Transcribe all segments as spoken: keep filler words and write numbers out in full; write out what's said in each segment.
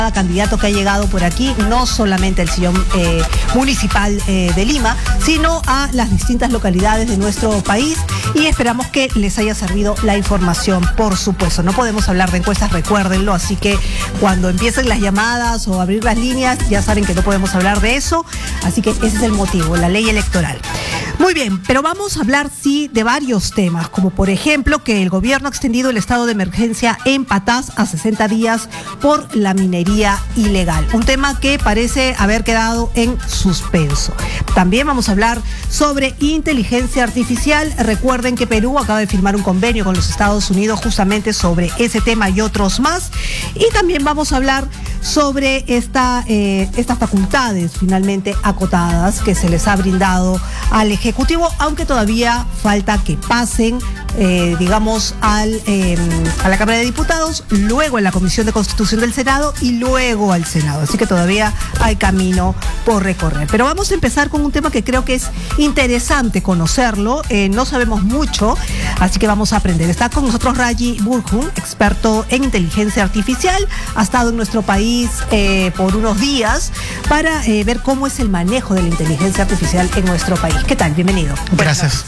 candidato que ha llegado por aquí, no solamente al sillón eh, municipal eh, de Lima, sino a las distintas localidades de nuestro país, y esperamos que les haya servido la información. Por supuesto, no podemos hablar de encuestas, recuérdenlo, así que cuando empiecen las llamadas o abrir las líneas, ya saben que no podemos hablar de eso, así que ese es el motivo, la ley electoral. Muy bien, pero vamos a hablar, sí, de varios temas, como por ejemplo que el gobierno ha extendido el estado de emergencia en Patás a sesenta días por la minería ilegal, un tema que parece haber quedado en suspenso. También vamos a hablar sobre inteligencia artificial. Recuerden que Perú acaba de firmar un convenio con los Estados Unidos justamente sobre ese tema y otros más, y también vamos a hablar sobre esta, eh, estas facultades finalmente acotadas que se les ha brindado al Ejecutivo, aunque todavía falta que pasen, eh, digamos, al, eh, a la Cámara de Diputados, luego en la Comisión de Constitución del Senado y luego al Senado. Así que todavía hay camino por recorrer. Pero vamos a empezar con un tema que creo que es interesante conocerlo. Eh, no sabemos mucho, así que vamos a aprender. Está con nosotros Rayi Burhun, experto en inteligencia artificial. Ha estado en nuestro país eh, por unos días para eh, ver cómo es el manejo de la inteligencia artificial en nuestro país. ¿Qué tal? Bienvenido. Gracias.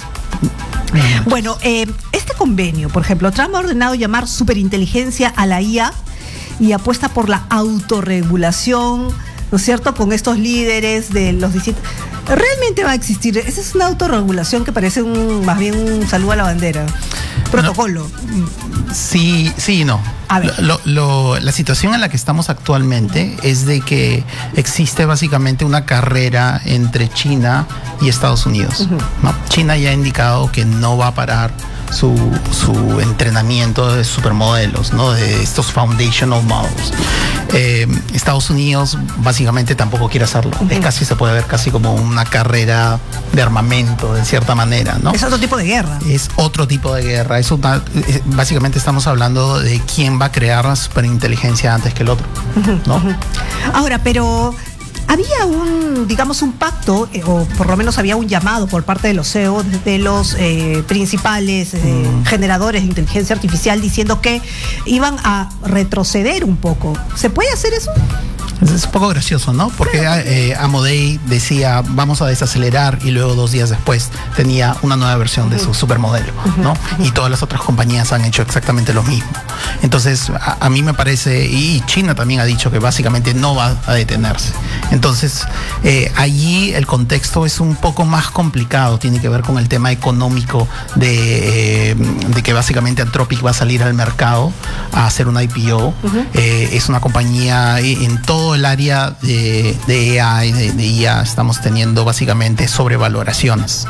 Bueno, eh, este convenio, por ejemplo, Trump ha ordenado llamar superinteligencia a la I A y apuesta por la autorregulación, ¿no es cierto?, con estos líderes de los distintos. ¿Realmente va a existir? Esa es una autorregulación que parece un, más bien un saludo a la bandera. Protocolo. No, sí, sí y no. A ver. Lo, lo, la situación en la que estamos actualmente es de que existe básicamente una carrera entre China y Estados Unidos. Uh-huh. ¿no? China ya ha indicado que no va a parar su, su entrenamiento de supermodelos, ¿no? De estos foundational models. Eh, Estados Unidos básicamente tampoco quiere hacerlo. Uh-huh. Es casi, se puede ver casi como una carrera de armamento, de cierta manera, ¿no? Es otro tipo de guerra. Es otro tipo de guerra. Es una, es, básicamente estamos hablando de quién va a crear la superinteligencia antes que el otro, ¿no? Uh-huh. Ahora, pero había un, digamos, un pacto, eh, o por lo menos había un llamado por parte de los C E O, de los eh, principales eh, mm. generadores de inteligencia artificial, diciendo que iban a retroceder un poco. ¿Se puede hacer eso? Es un poco gracioso, ¿no? Porque eh, Amodei decía, vamos a desacelerar, y luego dos días después tenía una nueva versión de su supermodelo, ¿no? Y todas las otras compañías han hecho exactamente lo mismo. Entonces, a, a mí me parece, y China también ha dicho que básicamente no va a detenerse. Entonces, eh, allí el contexto es un poco más complicado, tiene que ver con el tema económico de, eh, de que básicamente Anthropic va a salir al mercado a hacer una I P O. Uh-huh. eh, es una compañía en todo el área de, de A I, de, de I A, estamos teniendo básicamente sobrevaloraciones,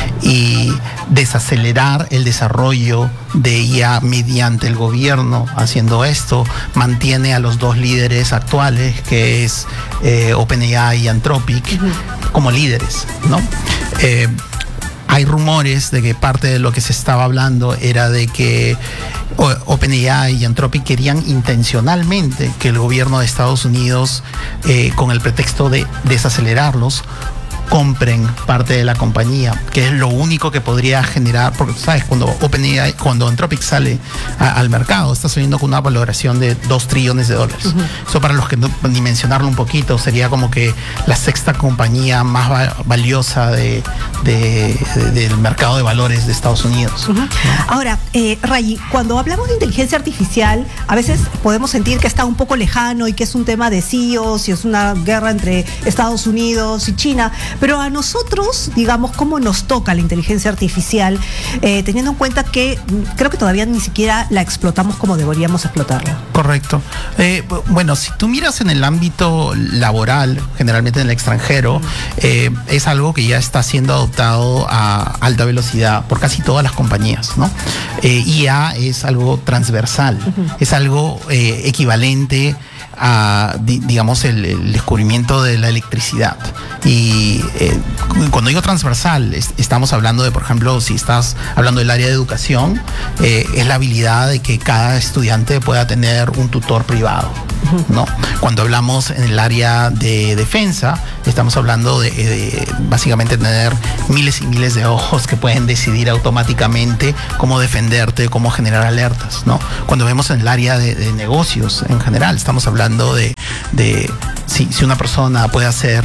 y desacelerar el desarrollo de I A mediante el gobierno haciendo esto mantiene a los dos líderes actuales, que es eh, OpenAI y Anthropic, uh-huh. como líderes, ¿no? Eh, Hay rumores de que parte de lo que se estaba hablando era de que OpenAI y Anthropic querían intencionalmente que el gobierno de Estados Unidos, eh, con el pretexto de desacelerarlos, compren parte de la compañía, que es lo único que podría generar, porque sabes, cuando OpenAI, cuando Anthropic sale a, al mercado, está saliendo con una valoración de dos trillones de dólares. Uh-huh. Eso, para los que no, ni mencionarlo un poquito, sería como que la sexta compañía más va, valiosa de, de, de, del mercado de valores de Estados Unidos. Uh-huh. Ahora, eh, Rayi, cuando hablamos de inteligencia artificial, a veces podemos sentir que está un poco lejano y que es un tema de C E Os y es una guerra entre Estados Unidos y China. Pero a nosotros, digamos, ¿cómo nos toca la inteligencia artificial? Eh, teniendo en cuenta que creo que todavía ni siquiera la explotamos como deberíamos explotarla. Correcto. Eh, bueno, si tú miras en el ámbito laboral, generalmente en el extranjero, eh, es algo que ya está siendo adoptado a alta velocidad por casi todas las compañías, ¿no? Eh, I A es algo transversal, uh-huh. es algo eh, equivalente a, di, digamos, el, el descubrimiento de la electricidad. Y eh, cuando digo transversal, es, estamos hablando de, por ejemplo, si estás hablando del área de educación, eh, es la habilidad de que cada estudiante pueda tener un tutor privado, ¿no? Cuando hablamos en el área de defensa, estamos hablando de, de básicamente tener miles y miles de ojos que pueden decidir automáticamente cómo defenderte, cómo generar alertas, ¿no? Cuando vemos en el área de, de negocios en general, estamos hablando de, de si, si una persona puede hacer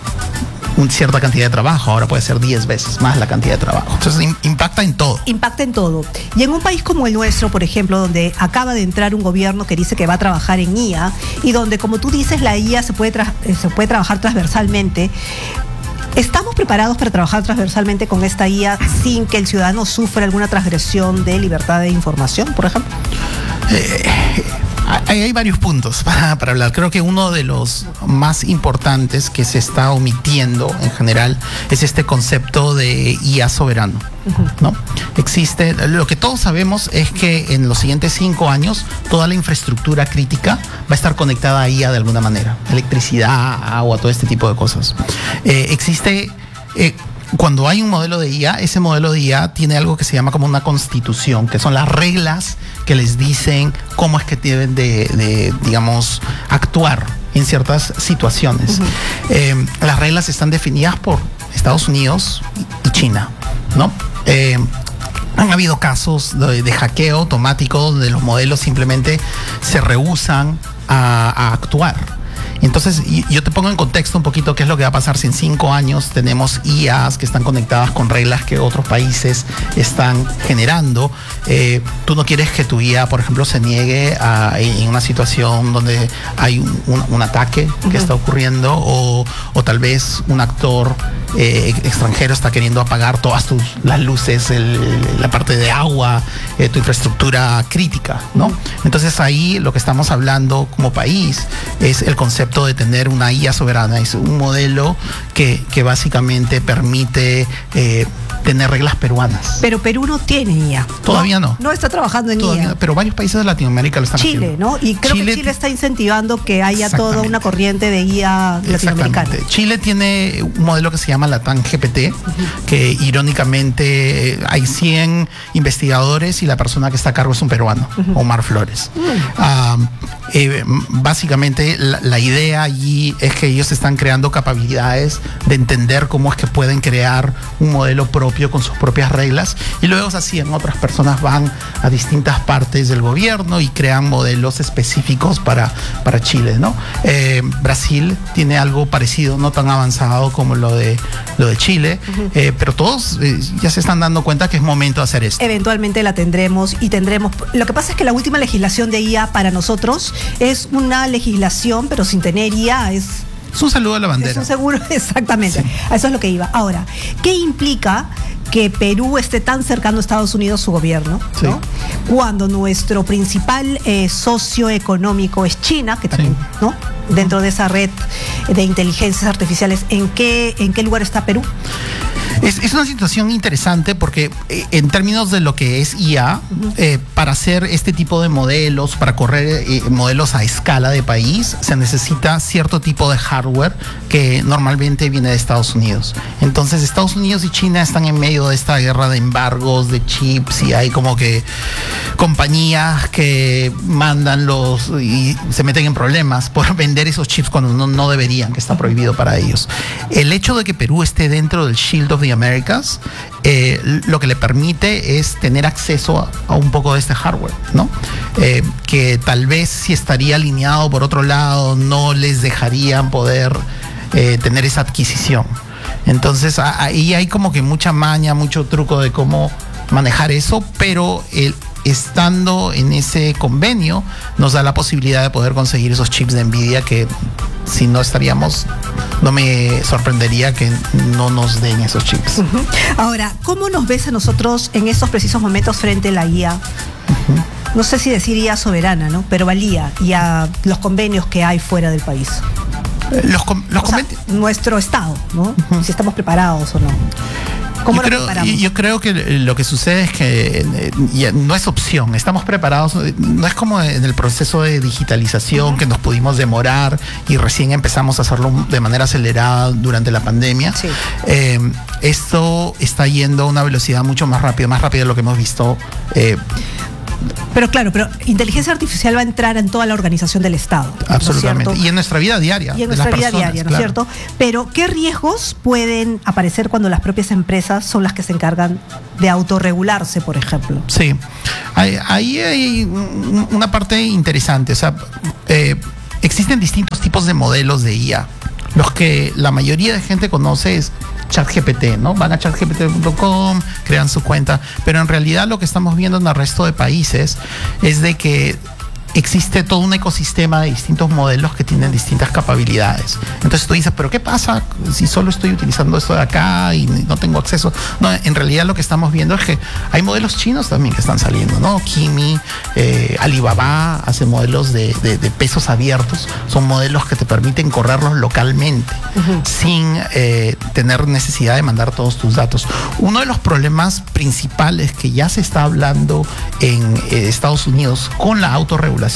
una cierta cantidad de trabajo, ahora puede ser diez veces más la cantidad de trabajo. Entonces in, impacta en todo. Impacta en todo. Y en un país como el nuestro, por ejemplo, donde acaba de entrar un gobierno que dice que va a trabajar en I A y donde, como tú dices, la I A se puede, tra- se puede trabajar transversalmente, ¿estamos preparados para trabajar transversalmente con esta I A sin que el ciudadano sufra alguna transgresión de libertad de información, por ejemplo? Eh, Hay, hay varios puntos para, para hablar. Creo que uno de los más importantes que se está omitiendo en general es este concepto de I A soberano, ¿no? Existe, lo que todos sabemos es que en los siguientes cinco años toda la infraestructura crítica va a estar conectada a I A de alguna manera. Electricidad, agua, todo este tipo de cosas. Eh, existe... Eh, Cuando hay un modelo de I A, ese modelo de I A tiene algo que se llama como una constitución, que son las reglas que les dicen cómo es que deben de, de digamos, actuar en ciertas situaciones. Uh-huh. Eh, las reglas están definidas por Estados Unidos y China, ¿no? Eh, Han habido casos de, de hackeo automático donde los modelos simplemente se rehúsan a, a actuar. Entonces, yo te pongo en contexto un poquito qué es lo que va a pasar si en cinco años tenemos I As que están conectadas con reglas que otros países están generando. Eh, tú no quieres que tu I A, por ejemplo, se niegue a, en una situación donde hay un, un, un ataque que uh-huh. está ocurriendo o, o tal vez un actor eh, extranjero está queriendo apagar todas tus, las luces, el, la parte de agua, eh, tu infraestructura crítica, ¿no? Entonces ahí lo que estamos hablando como país es el concepto de tener una I A soberana, es un modelo que, que básicamente permite eh, tener reglas peruanas. Pero Perú no tiene I A. Todavía no. No, no está trabajando en Todavía I A. No, pero varios países de Latinoamérica lo están Chile, haciendo. Chile, ¿no? Y creo Chile que Chile está incentivando que haya toda una corriente de I A latinoamericana. Chile tiene un modelo que se llama Latam G P T, uh-huh. que irónicamente hay cien investigadores y la persona que está a cargo es un peruano, uh-huh. Omar Flores. Uh-huh. Uh, eh, básicamente la, la idea allí es que ellos están creando capacidades de entender cómo es que pueden crear un modelo propio con sus propias reglas y luego así en otras personas van a distintas partes del gobierno y crean modelos específicos para, para Chile, ¿no? Eh, Brasil tiene algo parecido, no tan avanzado como lo de, lo de Chile, uh-huh. eh, pero todos eh, ya se están dando cuenta que es momento de hacer esto. Eventualmente la tendremos y tendremos... Lo que pasa es que la última legislación de I A para nosotros es una legislación, pero sin tener I A, es... Es un saludo a la bandera. Es un seguro, exactamente. Sí. A eso es lo que iba. Ahora, ¿qué implica que Perú esté tan cercano a Estados Unidos, su gobierno, sí. ¿no? Cuando nuestro principal eh, socio económico es China, que también, sí. ¿no? Dentro de esa red de inteligencias artificiales, ¿en qué, en qué lugar está Perú? Es, es una situación interesante porque eh, en términos de lo que es I A, uh-huh. eh, para hacer este tipo de modelos, para correr eh, modelos a escala de país, se necesita cierto tipo de hardware que normalmente viene de Estados Unidos. Entonces Estados Unidos y China están en medio de esta guerra de embargos, de chips, y hay como que compañías que mandan los y se meten en problemas por vender esos chips cuando no, no deberían, que está prohibido para ellos. El hecho de que Perú esté dentro del Shield of the Americas, eh, lo que le permite es tener acceso a, a un poco de este hardware, ¿no? Eh, que tal vez si estaría alineado por otro lado no les dejarían poder eh, tener esa adquisición. Entonces ahí hay como que mucha maña, mucho truco de cómo manejar eso, pero el estando en ese convenio nos da la posibilidad de poder conseguir esos chips de Nvidia que si no estaríamos, no me sorprendería que no nos den esos chips. Uh-huh. Ahora, ¿cómo nos ves a nosotros en estos precisos momentos frente a la I A? Uh-huh. No sé si decir I A soberana, ¿no? Pero al I A y a los convenios que hay fuera del país. Los, los o sea, nuestro estado, ¿no? Uh-huh. Si estamos preparados o no. ¿Cómo yo, creo, yo creo que lo que sucede es que eh, no es opción, estamos preparados, no es como en el proceso de digitalización uh-huh. que nos pudimos demorar y recién empezamos a hacerlo de manera acelerada durante la pandemia. Sí. Eh, esto está yendo a una velocidad mucho más rápida, más rápida de lo que hemos visto. Eh, Pero claro, pero inteligencia artificial va a entrar en toda la organización del Estado. Absolutamente. ¿no es y en nuestra vida diaria. Y en nuestra vida personas, diaria, ¿no es claro. cierto? Pero, ¿qué riesgos pueden aparecer cuando las propias empresas son las que se encargan de autorregularse, por ejemplo? Sí. Ahí hay, hay una parte interesante. O sea, eh, existen distintos tipos de modelos de I A. Los que la mayoría de gente conoce es ChatGPT, ¿no? Van a chat G P T punto com, crean su cuenta, pero en realidad lo que estamos viendo en el resto de países es de que existe todo un ecosistema de distintos modelos que tienen distintas capacidades. Entonces tú dices, ¿pero qué pasa si solo estoy utilizando esto de acá y no tengo acceso? No, en realidad lo que estamos viendo es que hay modelos chinos también que están saliendo, ¿no? Kimi, eh, Alibaba hace modelos de, de, de pesos abiertos. Son modelos que te permiten correrlos localmente, uh-huh. sin eh, tener necesidad de mandar todos tus datos. Uno de los problemas principales que ya se está hablando en eh, Estados Unidos con la autorregulación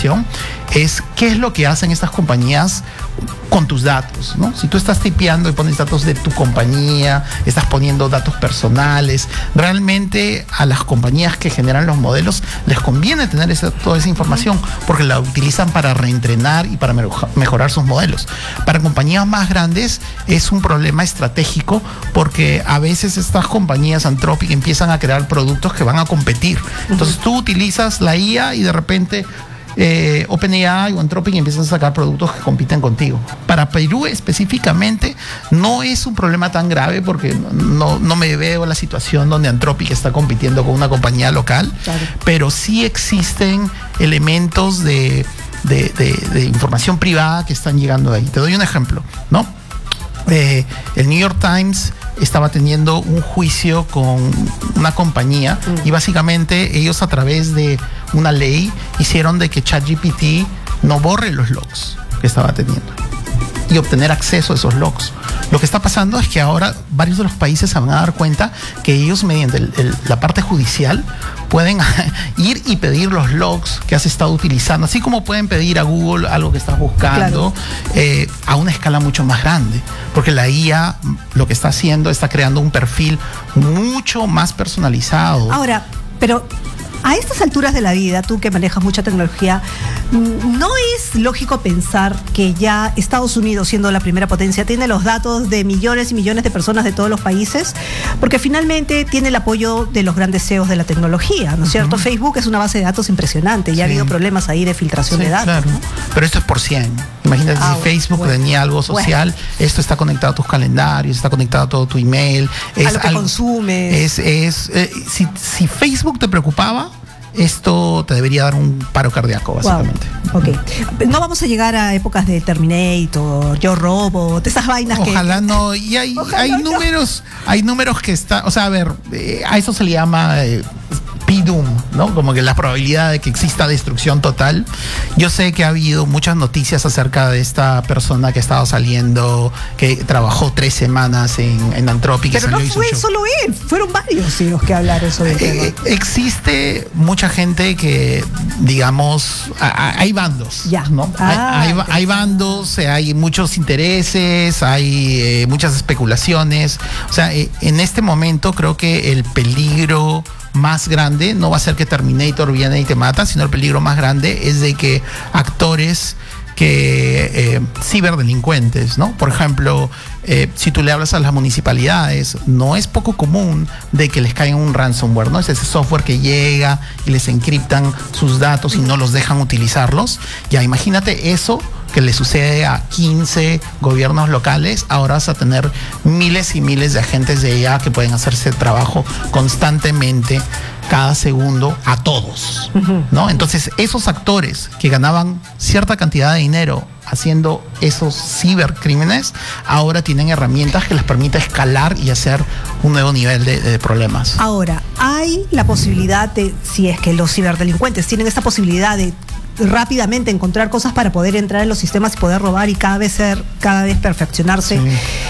es qué es lo que hacen estas compañías con tus datos, ¿no? Si tú estás tipeando y pones datos de tu compañía, estás poniendo datos personales, realmente a las compañías que generan los modelos les conviene tener esa, toda esa información porque la utilizan para reentrenar y para mejorar sus modelos. Para compañías más grandes es un problema estratégico porque a veces estas compañías Anthropic empiezan a crear productos que van a competir. Entonces tú utilizas la I A y de repente Eh, OpenAI o Anthropic y empiezan a sacar productos que compiten contigo. Para Perú específicamente no es un problema tan grave porque no, no me veo la situación donde Anthropic está compitiendo con una compañía local, claro. pero sí existen elementos de, de, de, de información privada que están llegando de ahí. Te doy un ejemplo, ¿no? Eh, el New York Times estaba teniendo un juicio con una compañía mm. y básicamente ellos a través de una ley hicieron de que ChatGPT no borre los logs que estaba teniendo y obtener acceso a esos logs. Lo que está pasando es que ahora varios de los países se van a dar cuenta que ellos mediante el, el, la parte judicial pueden ir y pedir los logs que has estado utilizando, así como pueden pedir a Google algo que estás buscando, claro. eh, a una escala mucho más grande, porque la I A lo que está haciendo está creando un perfil mucho más personalizado. Ahora, pero a estas alturas de la vida, tú que manejas mucha tecnología, ¿no es lógico pensar que ya Estados Unidos, siendo la primera potencia, tiene los datos de millones y millones de personas de todos los países? Porque finalmente tiene el apoyo de los grandes C E Os de la tecnología, ¿no es cierto? Uh-huh. Facebook es una base de datos impresionante y sí. ha habido problemas ahí de filtración sí, de datos. Claro. ¿no? Pero esto es por cien. Imagínate ah, si Facebook bueno. tenía algo social, bueno. esto está conectado a tus calendarios, está conectado a todo tu email. Es a lo que algo, consumes. Es, es, eh, si, si Facebook te preocupaba, esto te debería dar un paro cardíaco, básicamente. Wow. Ok. No vamos a llegar a épocas de Terminator, Yo Robot, esas vainas Ojalá que... Ojalá no. Y hay, hay no. números, hay números que están, o sea, a ver, eh, a eso se le llama eh, P D O M, ¿no? Como que la probabilidad de que exista destrucción total. Yo sé que ha habido muchas noticias acerca de esta persona que ha estado saliendo, que trabajó tres semanas en, en Anthropic. Pero no fue solo él, fueron varios sí, los que hablaron sobre el tema. Eh, existe mucha gente que, digamos, a, a, hay bandos, ya. ¿no? Ah, hay, hay, hay bandos, eh, hay muchos intereses, hay eh, muchas especulaciones. O sea, eh, en este momento creo que el peligro más grande no va a ser que Terminator viene y te mata, sino el peligro más grande es de que actores que eh, ciberdelincuentes, ¿no? Por ejemplo, eh, si tú le hablas a las municipalidades, no es poco común de que les caiga un ransomware, ¿no? Es ese software que llega y les encriptan sus datos y no los dejan utilizarlos. Ya, imagínate eso que le sucede a quince gobiernos locales. Ahora vas a tener miles y miles de agentes de I A que pueden hacerse trabajo constantemente, cada segundo, a todos, uh-huh. ¿no? Entonces, esos actores que ganaban cierta cantidad de dinero haciendo esos cibercrímenes, ahora tienen herramientas que les permiten escalar y hacer un nuevo nivel de, de problemas. Ahora, hay la posibilidad de, si es que los ciberdelincuentes tienen esta posibilidad de rápidamente encontrar cosas para poder entrar en los sistemas y poder robar y cada vez ser, cada vez perfeccionarse. Sí.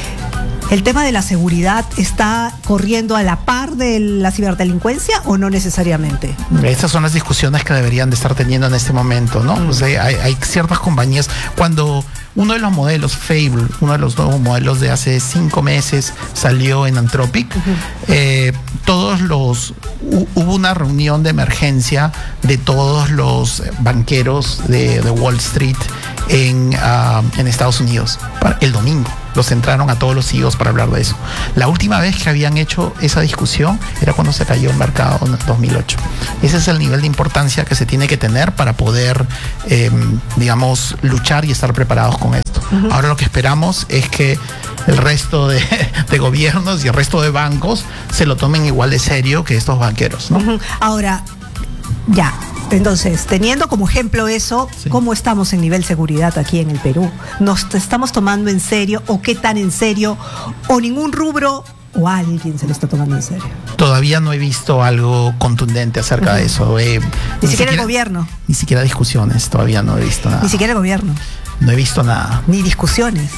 ¿El tema de la seguridad está corriendo a la par de la ciberdelincuencia o no necesariamente? Estas son las discusiones que deberían de estar teniendo en este momento, ¿no? Mm. O sea, hay, hay ciertas compañías, cuando uno de los modelos, Fable, uno de los nuevos modelos de hace cinco meses, salió en Anthropic. Uh-huh. eh, todos los, hubo una reunión de emergencia de todos los banqueros de, de Wall Street en, uh, en Estados Unidos, para el domingo. Los entraron a todos los C E Os para hablar de eso. La última vez que habían hecho esa discusión era cuando se cayó el mercado en el dos mil ocho. Ese es el nivel de importancia que se tiene que tener para poder, eh, digamos, luchar y estar preparados con esto. Uh-huh. Ahora lo que esperamos es que el resto de, de gobiernos y el resto de bancos se lo tomen igual de serio que estos banqueros, ¿no? Uh-huh. Ahora, ya. Entonces, teniendo como ejemplo eso, sí. ¿Cómo estamos en nivel seguridad aquí en el Perú? ¿Nos estamos tomando en serio o qué tan en serio? ¿O ningún rubro o alguien se lo está tomando en serio? Todavía no he visto algo contundente acerca uh-huh. de eso. Eh, ni, ni siquiera, siquiera el gobierno. Ni siquiera discusiones, todavía no he visto nada. Ni siquiera el gobierno. No he visto nada. Ni discusiones.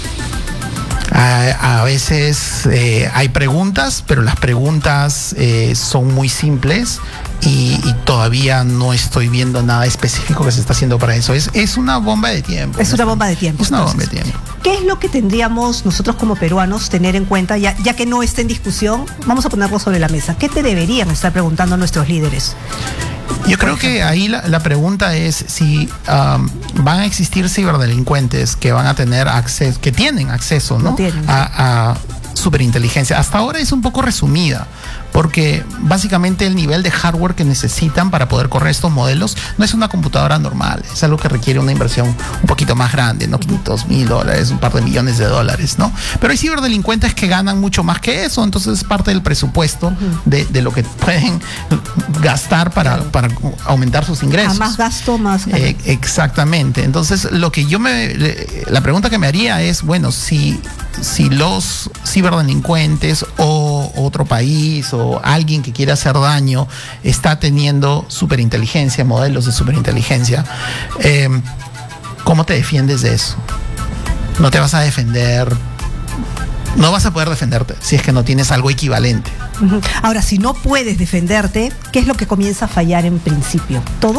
A, a veces eh, hay preguntas, pero las preguntas eh, son muy simples y, y todavía no estoy viendo nada específico que se está haciendo para eso. Es, es una bomba de tiempo. Es una bomba de tiempo. Es una entonces, bomba de tiempo. ¿Qué es lo que tendríamos nosotros como peruanos tener en cuenta, ya, ya que no esté en discusión? Vamos a ponerlo sobre la mesa. ¿Qué te deberían estar preguntando nuestros líderes? Yo creo que ahí la, la pregunta es si um, van a existir ciberdelincuentes que van a tener acceso, que tienen acceso, ¿no? No tienen, sí. a, a superinteligencia. Hasta ahora es un poco resumida, porque básicamente el nivel de hardware que necesitan para poder correr estos modelos no es una computadora normal, es algo que requiere una inversión un poquito más grande, ¿no? quinientos mil dólares, un par de millones de dólares, ¿no? Pero hay ciberdelincuentes que ganan mucho más que eso, entonces es parte del presupuesto uh-huh. de, de lo que pueden gastar para, para aumentar sus ingresos. A más gasto, más gasto. Eh, exactamente. Entonces, lo que yo me, la pregunta que me haría es, bueno, si, si los ciberdelincuentes o otro país o alguien que quiera hacer daño está teniendo superinteligencia, modelos de superinteligencia, eh, ¿cómo te defiendes de eso? No te vas a defender, no vas a poder defenderte si es que no tienes algo equivalente. Uh-huh. Ahora, si no puedes defenderte, ¿qué es lo que comienza a fallar en principio? ¿Todo?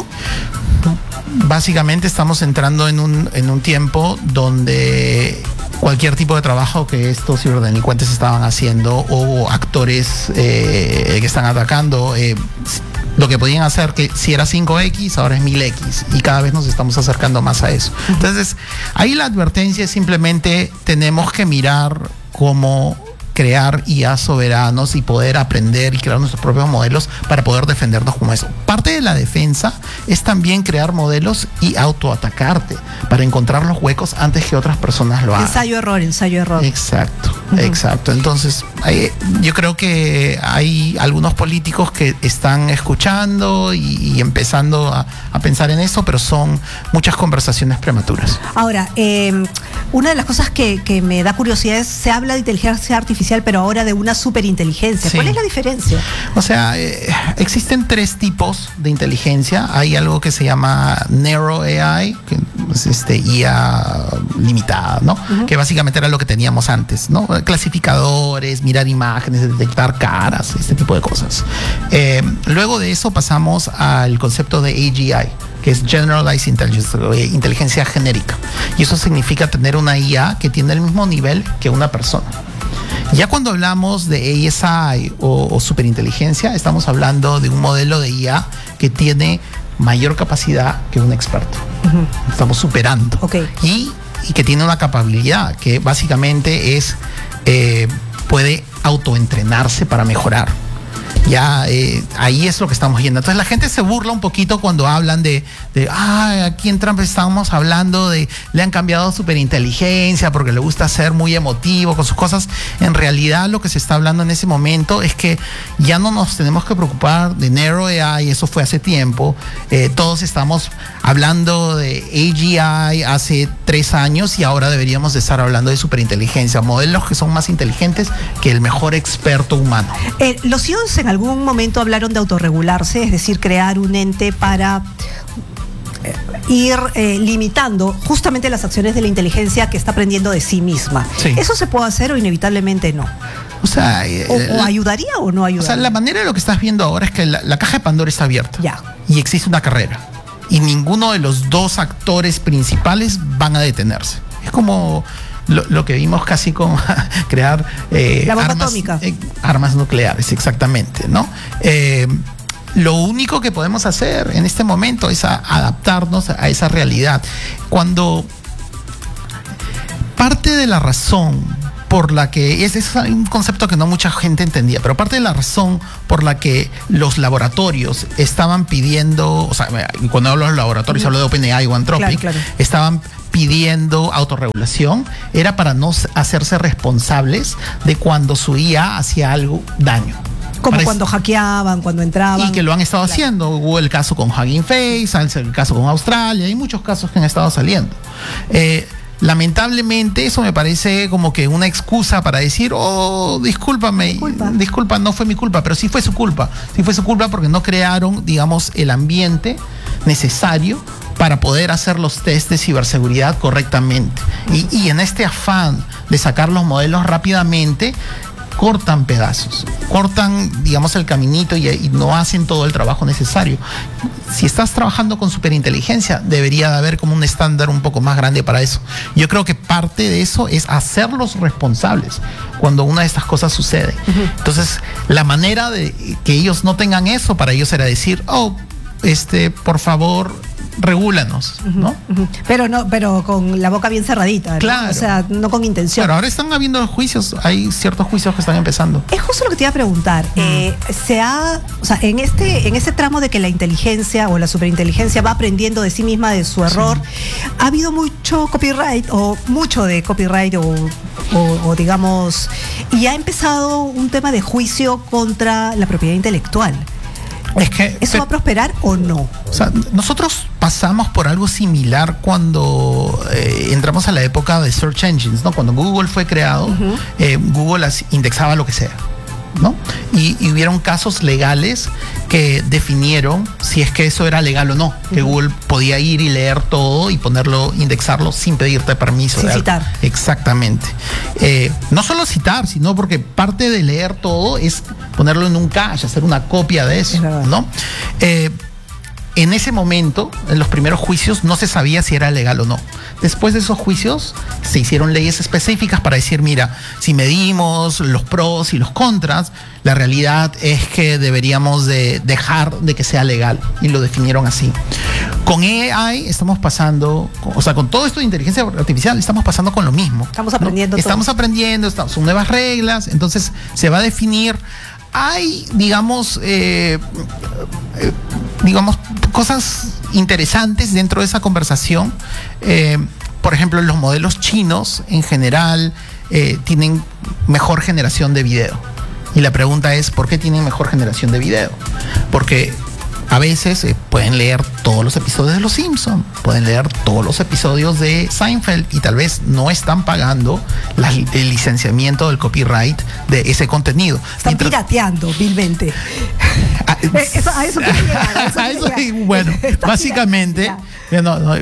Básicamente estamos entrando en un, en un tiempo donde cualquier tipo de trabajo que estos ciberdelincuentes estaban haciendo o actores eh, que están atacando, eh, lo que podían hacer, que si era cinco equis, ahora es mil equis, y cada vez nos estamos acercando más a eso. Entonces, ahí la advertencia es simplemente tenemos que mirar cómo crear I A soberanos y poder aprender y crear nuestros propios modelos para poder defendernos como eso. Parte de la defensa es también crear modelos y autoatacarte para encontrar los huecos antes que otras personas lo hagan. Ensayo-error, ensayo-error. Exacto, uh-huh. exacto. Entonces, hay, yo creo que hay algunos políticos que están escuchando y, y empezando a, a pensar en eso, pero son muchas conversaciones prematuras. Ahora, eh, una de las cosas que, que me da curiosidad es, se habla de inteligencia artificial, pero ahora de una superinteligencia. Sí. ¿Cuál es la diferencia? O sea, eh, existen tres tipos de inteligencia. Hay algo que se llama Narrow A I, que es este, I A limitada, ¿no? Uh-huh. Que básicamente era lo que teníamos antes, ¿no? Clasificadores, mirar imágenes, detectar caras, este tipo de cosas. Eh, luego de eso pasamos al concepto de A G I, que es Generalized Intelligence, inteligencia genérica. Y eso significa tener una I A que tiene el mismo nivel que una persona. Ya cuando hablamos de A S I o, o superinteligencia, estamos hablando de un modelo de I A que tiene mayor capacidad que un experto. Uh-huh. Estamos superando. Okay. Y, y que tiene una capacidad que básicamente es, eh, puede autoentrenarse para mejorar. Ya eh, ahí es lo que estamos viendo. Entonces la gente se burla un poquito cuando hablan de, de ah, aquí en Trump estamos hablando de, le han cambiado superinteligencia porque le gusta ser muy emotivo con sus cosas. En realidad lo que se está hablando en ese momento es que ya no nos tenemos que preocupar de Narrow A I, eso fue hace tiempo. Eh, todos estamos hablando de A G I hace tres años y ahora deberíamos de estar hablando de superinteligencia, modelos que son más inteligentes que el mejor experto humano. Eh, los C E Os en algún momento hablaron de autorregularse, es decir, crear un ente para eh, ir eh, limitando justamente las acciones de la inteligencia que está aprendiendo de sí misma. Sí. ¿Eso se puede hacer o inevitablemente no? O sea, eh, o, o ayudaría o no ayudaría. O sea, la manera de lo que estás viendo ahora es que la, la caja de Pandora está abierta. Ya. Y existe una carrera. Y ninguno de los dos actores principales van a detenerse. Es como lo, lo que vimos casi con crear eh, la bomba armas, atómica. Eh, armas nucleares, exactamente, ¿no? Eh, Lo único que podemos hacer en este momento es a, adaptarnos a esa realidad. Cuando parte de la razón por la que, ese es un concepto que no mucha gente entendía, pero parte de la razón por la que los laboratorios estaban pidiendo, o sea, cuando hablo de los laboratorios, uh-huh. hablo de OpenAI o Anthropic, claro, claro. estaban pidiendo autorregulación, era para no hacerse responsables de cuando su I A hacía algo daño. Como Parece, cuando hackeaban, cuando entraban. Y que lo han estado claro. haciendo. Hubo el caso con Hugging Face, el caso con Australia, hay muchos casos que han estado saliendo. Eh, lamentablemente eso me parece como que una excusa para decir, oh, discúlpame, disculpa. disculpa, no fue mi culpa, pero sí fue su culpa. Sí fue su culpa porque no crearon, digamos, el ambiente necesario para poder hacer los test de ciberseguridad correctamente. Y, y en este afán de sacar los modelos rápidamente, cortan pedazos, cortan, digamos, el caminito y, y no hacen todo el trabajo necesario. Si estás trabajando con superinteligencia, debería de haber como un estándar un poco más grande para eso. Yo creo que parte de eso es hacerlos responsables cuando una de estas cosas sucede. Uh-huh. Entonces, la manera de que ellos no tengan eso, para ellos era decir, oh, este, por favor, regúlanos, ¿no? Uh-huh, uh-huh. Pero no, pero con la boca bien cerradita, ¿no? Claro. O sea, no con intención. Pero ahora están habiendo juicios, hay ciertos juicios que están empezando. Es justo lo que te iba a preguntar. Mm. Eh, se ha, o sea, en este, en ese tramo de que la inteligencia o la superinteligencia va aprendiendo de sí misma de su error, sí. ha habido mucho copyright o mucho de copyright o, o, o digamos, y ha empezado un tema de juicio contra la propiedad intelectual. Es que, ¿Eso va a prosperar o no? O sea, nosotros pasamos por algo similar cuando eh, entramos a la época de search engines, ¿no? Cuando Google fue creado, uh-huh. eh, Google indexaba lo que sea, ¿no? Y, y hubieron casos legales que definieron si es que eso era legal o no, uh-huh. que Google podía ir y leer todo y ponerlo, indexarlo sin pedirte permiso. Sin citar. Exactamente. Eh, no solo citar, sino porque parte de leer todo es ponerlo en un cache, hacer una copia de eso, ¿no? Eh, en ese momento, en los primeros juicios, no se sabía si era legal o no. Después de esos juicios, se hicieron leyes específicas para decir, mira, si medimos los pros y los contras, la realidad es que deberíamos de dejar de que sea legal. Y lo definieron así. Con A I estamos pasando, o sea, con todo esto de inteligencia artificial, estamos pasando con lo mismo. Estamos aprendiendo, ¿no? Estamos aprendiendo, estamos, son nuevas reglas, entonces se va a definir. Hay, digamos, eh, eh, digamos, cosas interesantes dentro de esa conversación. Eh, por ejemplo, los modelos chinos en general eh, tienen mejor generación de video. Y la pregunta es, ¿por qué tienen mejor generación de video? Porque a veces eh, pueden leer todos los episodios de Los Simpson, pueden leer todos los episodios de Seinfeld y tal vez no están pagando la, el licenciamiento del copyright de ese contenido. Están Mientras... pirateando vilmente. A eso, a eso, llegar, a eso, a eso bueno, básicamente no, no,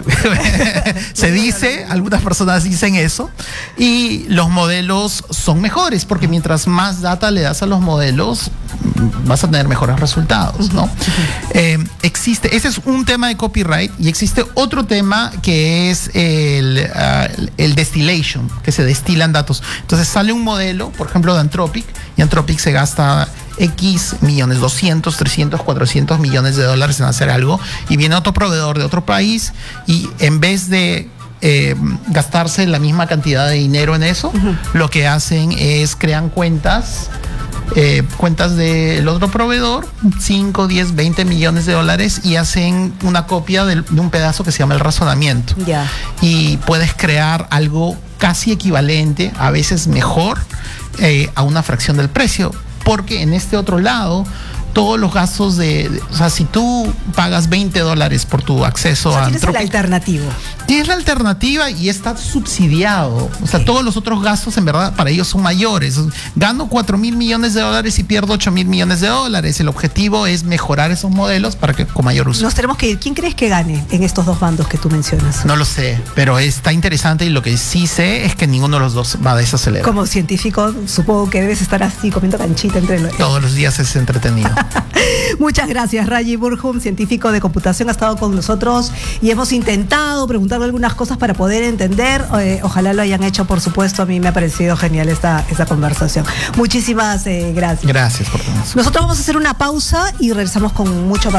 se dice, algunas personas dicen eso, y los modelos son mejores porque mientras más data le das a los modelos, vas a tener mejores resultados, ¿no? Eh, existe, ese es un tema de copyright, y existe otro tema que es el, uh, el distillation, que se destilan datos. Entonces sale un modelo, por ejemplo, de Anthropic, y Anthropic se gasta X millones, doscientos, trescientos, cuatrocientos millones de dólares en hacer algo, y viene otro proveedor de otro país y en vez de eh, gastarse la misma cantidad de dinero en eso, uh-huh. lo que hacen es crean cuentas Eh, cuentas del otro proveedor, cinco, diez, veinte millones de dólares, y hacen una copia de, de un pedazo que se llama el razonamiento. Yeah. Y puedes crear algo casi equivalente, a veces mejor, eh, a una fracción del precio, porque en este otro lado todos los gastos de, de, o sea, si tú pagas veinte dólares por tu acceso, o sea, a tienes Anthropic, el alternativo. Tienes la alternativa y está subsidiado. O sea, sí. todos los otros gastos en verdad para ellos son mayores. Gano cuatro mil millones de dólares y pierdo ocho mil millones de dólares. El objetivo es mejorar esos modelos para que con mayor uso. Nos tenemos que ir. ¿Quién crees que gane en estos dos bandos que tú mencionas? No lo sé, pero está interesante, y lo que sí sé es que ninguno de los dos va a desacelerar. Como científico, supongo que debes estar así comiendo canchita entre los... Todos los días es entretenido. Muchas gracias, Raji Burhum, científico de computación, ha estado con nosotros y hemos intentado preguntarle algunas cosas para poder entender. Eh, ojalá lo hayan hecho, por supuesto. A mí me ha parecido genial esta, esta conversación. Muchísimas eh, gracias. Gracias por tenernos. Nosotros vamos a hacer una pausa y regresamos con mucho más.